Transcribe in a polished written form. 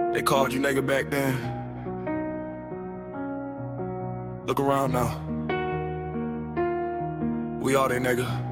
They called you nigga back then. Look around now. We all they nigga.